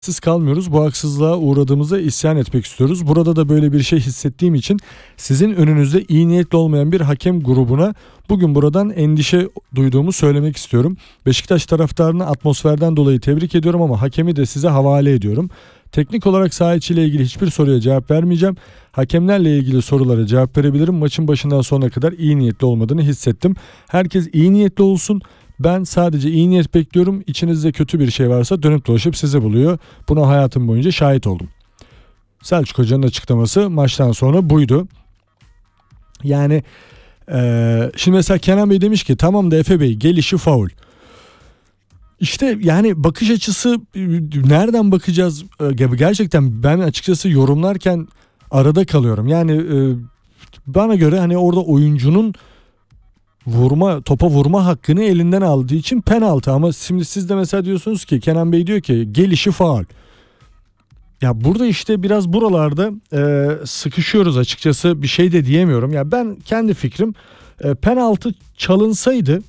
Siz kalmıyoruz. Bu haksızlığa uğradığımızda isyan etmek istiyoruz. Burada da böyle bir şey hissettiğim için sizin önünüzde iyi niyetli olmayan bir hakem grubuna bugün buradan endişe duyduğumu söylemek istiyorum. Beşiktaş taraftarını atmosferden dolayı tebrik ediyorum ama hakemi de size havale ediyorum. Teknik olarak saha içiyle ilgili hiçbir soruya cevap vermeyeceğim. Hakemlerle ilgili sorulara cevap verebilirim. Maçın başından sonuna kadar iyi niyetli olmadığını hissettim. Herkes iyi niyetli olsun. Ben sadece iyi niyet bekliyorum. İçinizde kötü bir şey varsa dönüp dolaşıp sizi buluyor. Buna hayatım boyunca şahit oldum. Selçuk Hoca'nın açıklaması maçtan sonra buydu. Yani şimdi mesela Kenan Bey demiş ki tamam da Efe Bey gelişi faul. İşte yani bakış açısı nereden bakacağız? Gerçekten ben açıkçası yorumlarken arada kalıyorum. Yani bana göre hani orada oyuncunun topa vurma hakkını elinden aldığı için penaltı, ama şimdi siz de mesela diyorsunuz ki Kenan Bey diyor ki gelişi faul. Ya burada işte biraz buralarda sıkışıyoruz açıkçası, bir şey de diyemiyorum. Ya ben kendi fikrim, penaltı çalınsaydı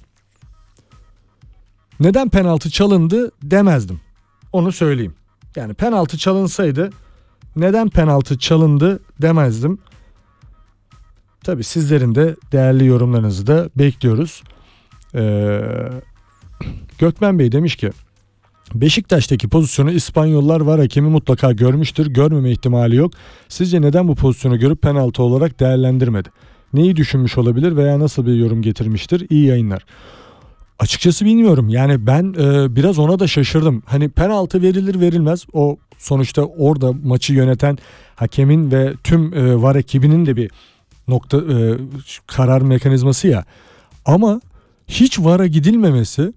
neden penaltı çalındı demezdim. Onu söyleyeyim. Yani penaltı çalınsaydı neden penaltı çalındı demezdim. Tabii sizlerin de değerli yorumlarınızı da bekliyoruz. Gökmen Bey demiş ki Beşiktaş'taki pozisyonu İspanyollar var hakemi mutlaka görmüştür. Görmeme ihtimali yok. Sizce neden bu pozisyonu görüp penaltı olarak değerlendirmedi? Neyi düşünmüş olabilir veya nasıl bir yorum getirmiştir? İyi yayınlar. Açıkçası bilmiyorum. Yani ben biraz ona da şaşırdım. Hani penaltı verilir verilmez. O sonuçta orada maçı yöneten hakemin ve tüm VAR ekibinin de bir karar mekanizması ya. Ama hiç VAR'a gidilmemesi,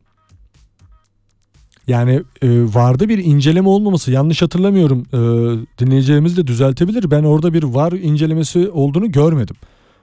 yani VAR'da bir inceleme olmaması, yanlış hatırlamıyorum, dinleyicilerimiz de düzeltebilir. Ben orada bir VAR incelemesi olduğunu görmedim.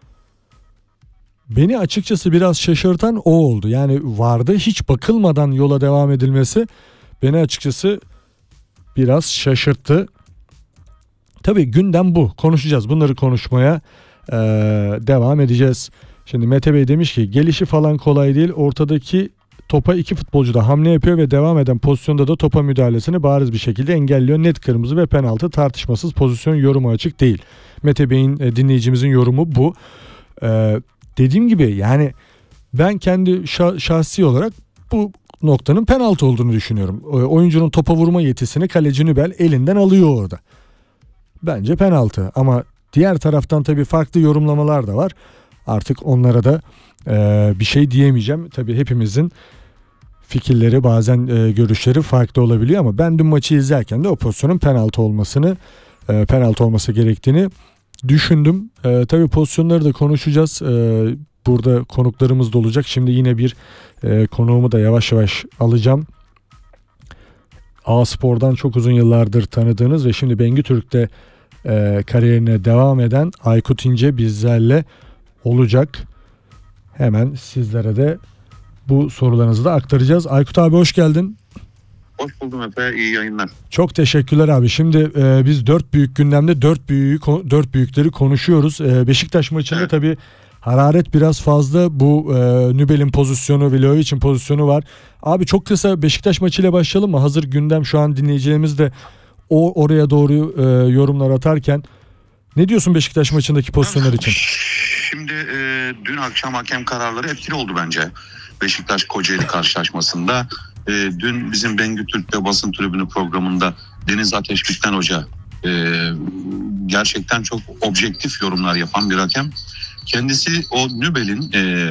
Beni açıkçası biraz şaşırtan o oldu. Yani VAR'da hiç bakılmadan yola devam edilmesi beni açıkçası biraz şaşırttı. Tabii gündem bu. Konuşacağız. Bunları konuşmaya devam edeceğiz. Şimdi Mete Bey demiş ki gelişi falan kolay değil. Ortadaki topa iki futbolcu da hamle yapıyor ve devam eden pozisyonda da topa müdahalesini bariz bir şekilde engelliyor. Net kırmızı ve penaltı, tartışmasız, pozisyon yorumu açık değil. Mete Bey'in, dinleyicimizin yorumu bu. Dediğim gibi yani ben kendi şahsi olarak bu noktanın penaltı olduğunu düşünüyorum. Oyuncunun topa vurma yetisini kaleci Nübel elinden alıyor orada. Bence penaltı, ama diğer taraftan tabii farklı yorumlamalar da var. Artık onlara da bir şey diyemeyeceğim. Tabii hepimizin fikirleri, bazen görüşleri farklı olabiliyor, ama ben dün maçı izlerken de o pozisyonun penaltı olması gerektiğini düşündüm. Tabii pozisyonları da konuşacağız. Burada konuklarımız da olacak. Şimdi yine bir konuğumu da yavaş yavaş alacağım. A-Spor'dan çok uzun yıllardır tanıdığınız ve şimdi Bengü Türk'te kariyerine devam eden Aykut İnce bizlerle olacak. Hemen sizlere de bu sorularınızı da aktaracağız. Aykut abi hoş geldin. Hoş buldum Efe, iyi yayınlar. Çok teşekkürler abi. Şimdi biz dört büyük gündemde dört büyükleri konuşuyoruz. Beşiktaş maçında evet, tabii hararet biraz fazla. Bu Nübel'in pozisyonu, Vlahovic'in pozisyonu var. Abi çok kısa Beşiktaş maçıyla başlayalım mı? Hazır gündem şu an, dinleyicilerimiz de oraya doğru yorumlar atarken. Ne diyorsun Beşiktaş maçındaki pozisyonlar için? Şimdi dün akşam hakem kararları etkili oldu bence. Beşiktaş Kocaeli karşılaşmasında. Dün bizim Bengü Türk'te basın tribünü programında Deniz Ateş Bitten Hoca gerçekten çok objektif yorumlar yapan bir hakem. Kendisi o Nübel'in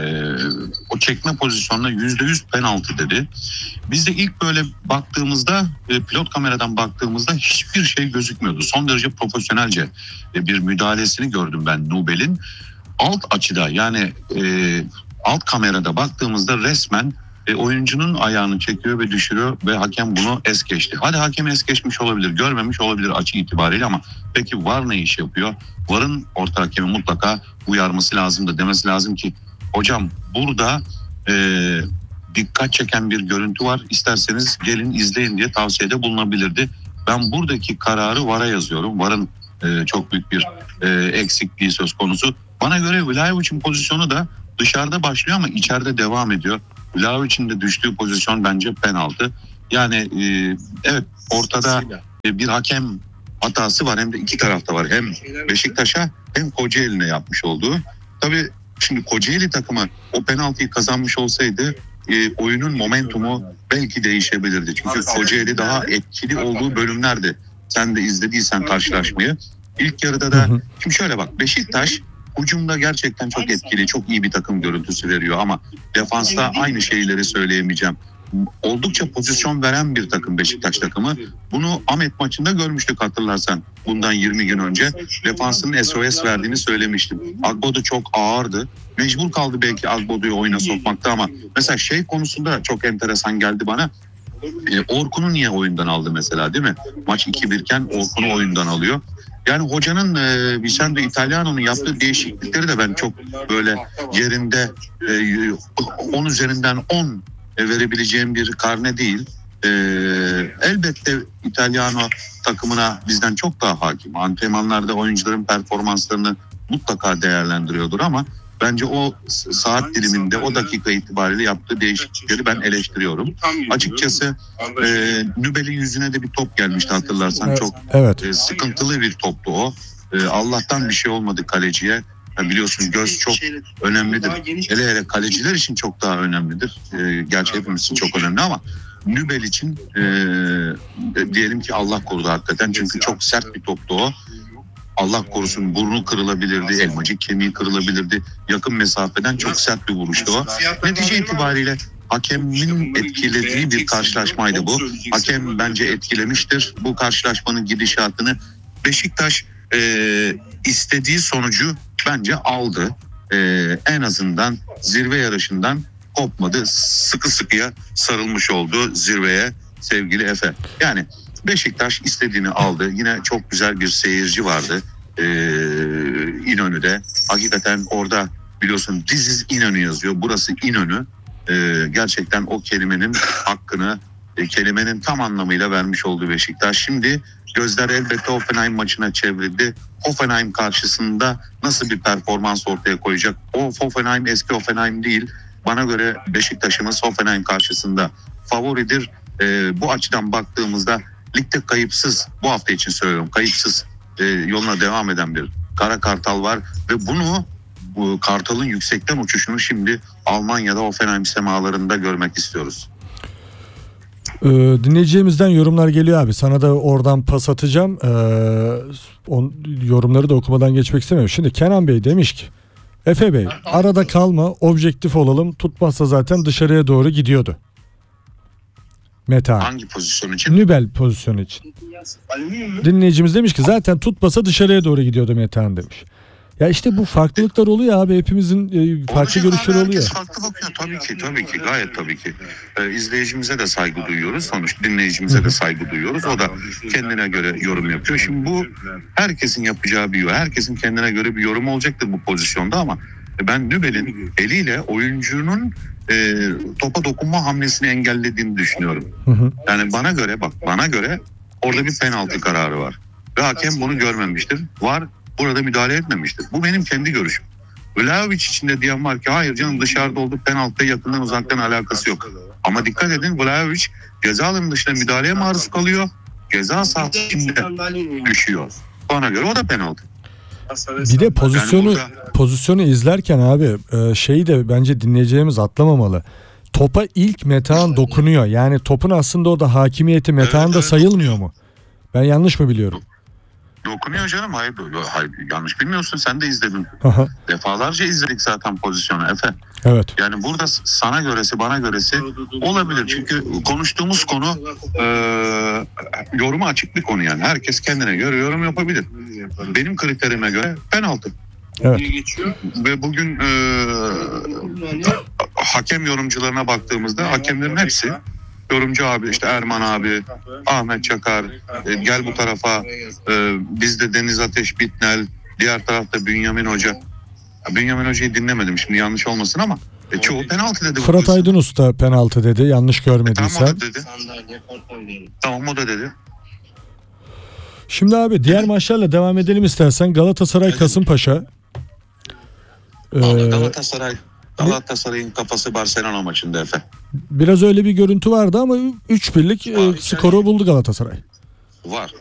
o çekme pozisyonuna %100 penaltı dedi. Biz de ilk böyle baktığımızda, pilot kameradan baktığımızda hiçbir şey gözükmüyordu. Son derece profesyonelce bir müdahalesini gördüm ben Nübel'in. Alt açıda, yani alt kamerada baktığımızda resmen oyuncunun ayağını çekiyor ve düşürüyor ve hakem bunu es geçti. Hadi hakem es geçmiş olabilir, görmemiş olabilir açı itibariyle, ama peki VAR ne iş yapıyor? VAR'ın orta hakemi mutlaka uyarması lazım da demesi lazım ki hocam burada dikkat çeken bir görüntü var, İsterseniz gelin izleyin diye tavsiyede bulunabilirdi. Ben buradaki kararı VAR'a yazıyorum. VAR'ın çok büyük bir eksikliği söz konusu. Bana göre Vlahovic'in pozisyonu da dışarıda başlıyor ama içeride devam ediyor. Vlahovic'in de düştüğü pozisyon bence penaltı. Yani evet, ortada bir hakem hatası var, hem de iki tarafta var. Hem Beşiktaş'a hem Kocaeli'ne yapmış olduğu. Tabii şimdi Kocaeli takımı o penaltıyı kazanmış olsaydı oyunun momentumu belki değişebilirdi. Çünkü Kocaeli daha etkili olduğu bölümlerde. Sen de izlediysen karşılaşmayı. İlk yarıda da şimdi şöyle bak, Beşiktaş hücumda gerçekten çok etkili, çok iyi bir takım görüntüsü veriyor ama defansta aynı şeyleri söyleyemeyeceğim. Oldukça pozisyon veren bir takım Beşiktaş takımı. Bunu Ahmet maçında görmüştük, hatırlarsan. Bundan 20 gün önce defansının SOS verdiğini söylemiştim. Agbodu çok ağırdı. Mecbur kaldı belki Agbodu'yu oyuna sokmakta ama mesela şey konusunda çok enteresan geldi bana. Orkun'u niye oyundan aldı mesela, değil mi? Maç 2-1 iken Orkun'u oyundan alıyor. Yani hocanın Vicente Italiano'nun yaptığı değişiklikleri de ben çok böyle yerinde 10 üzerinden 10 verebileceğim bir karne değil. Elbette Italiano takımına bizden çok daha hakim. Antrenmanlarda oyuncuların performanslarını mutlaka değerlendiriyordur ama bence o saat diliminde, o dakika itibariyle yaptığı değişiklikleri ben eleştiriyorum. Açıkçası Nübel'in yüzüne de bir top gelmişti, hatırlarsan. Evet, çok evet. sıkıntılı bir toptu o. Allah'tan bir şey olmadı kaleciye. Biliyorsun göz çok önemlidir. Hele hele kaleciler için çok daha önemlidir. Gerçi hepimiz için çok önemli ama Nübel için diyelim ki Allah korudu hakikaten. Çünkü çok sert bir toptu o. Allah korusun, burnu kırılabilirdi, elmacık kemiği kırılabilirdi. Yakın mesafeden çok sert bir vuruştu o. Netice itibariyle hakemin etkilediği bir karşılaşmaydı bu. Hakem bence etkilemiştir bu karşılaşmanın gidişatını. Beşiktaş istediği sonucu bence aldı. En azından zirve yarışından kopmadı. Sıkı sıkıya sarılmış oldu zirveye sevgili Efe. Yani Beşiktaş istediğini aldı. Yine çok güzel bir seyirci vardı İnönü'de. Hakikaten orada biliyorsun This is İnönü yazıyor. Burası İnönü. Gerçekten o kelimenin hakkını, kelimenin tam anlamıyla vermiş oldu Beşiktaş. Şimdi gözler elbette Hoffenheim maçına çevrildi. Hoffenheim karşısında nasıl bir performans ortaya koyacak? O Hoffenheim eski Hoffenheim değil. Bana göre Beşiktaş'ımız Hoffenheim karşısında favoridir. Bu açıdan baktığımızda ligde kayıpsız, bu hafta için söylüyorum, kayıpsız yoluna devam eden bir Kara Kartal var ve bu Kartal'ın yüksekten uçuşunu şimdi Almanya'da Hoffenheim semalarında görmek istiyoruz. Dinleyicilerimizden yorumlar geliyor abi. Sana da oradan pas atacağım. Yorumları da okumadan geçmek istemiyorum. Şimdi Kenan Bey demiş ki, Efe Bey arada kalma, objektif olalım, tutmazsa zaten dışarıya doğru gidiyordu. Metehan. Hangi pozisyon için? Nübel pozisyonu için. Dinleyicimiz demiş ki zaten tutmasa dışarıya doğru gidiyordu Metehan demiş. Ya işte bu farklılıklar oluyor abi. Hepimizin farklı görüşleri oluyor. Herkes farklı bakıyor. Tabii ki. Gayet tabii ki. İzleyicimize de saygı duyuyoruz. Sonuçta dinleyicimize de saygı duyuyoruz. O da kendine göre yorum yapıyor. Şimdi bu herkesin yapacağı bir yorum. Herkesin kendine göre bir yorum olacaktır bu pozisyonda ama ben Nübel'in eliyle oyuncunun topa dokunma hamlesini engellediğini düşünüyorum. Yani bana göre orada bir penaltı kararı var. Ve hakem bunu görmemiştir. VAR burada müdahale etmemiştir. Bu benim kendi görüşüm. Vlahovic için de diyen var ki hayır canım dışarıda oldu, penaltıya yakından uzaktan alakası yok. Ama dikkat edin, Vlahovic ceza alanının dışında müdahaleye maruz kalıyor. Ceza sahası içinde düşüyor. Bana göre o da penaltı. Bir de pozisyonu izlerken abi şeyi de bence dinleyeceğimiz atlamamalı. Topa ilk Metehan dokunuyor. Yani topun aslında orada hakimiyeti Metehan'da sayılmıyor mu? Ben yanlış mı biliyorum? Dokunuyor canım. Hayır, yanlış bilmiyorsun. Sen de izledin. Defalarca izledik zaten pozisyonu Efe. Evet. Yani burada sana göresi, bana göresi olabilir. Çünkü konuştuğumuz konu yoruma açık bir konu yani. Herkes kendine göre yorum yapabilir. Benim kriterime göre penaltı. Evet. Ve bugün hakem yorumcularına baktığımızda hakemlerin hepsi, yorumcu abi, işte Erman abi, Ahmet Çakar, gel bu tarafa, bizde Deniz Ateş Bitnel, diğer tarafta Bünyamin Hoca. Bünyamin Hoca'yı dinlemedim şimdi, yanlış olmasın ama çoğu penaltı dedi. Fırat Aydınus da penaltı dedi, yanlış görmediysen. Tamam o da dedi. Şimdi abi diğer maçlarla devam edelim istersen. Galatasaray Kasımpaşa. Galatasaray'ın kafası Barcelona maçında Efe. Biraz öyle bir görüntü vardı ama 3-1'lik skoru buldu Galatasaray. Var.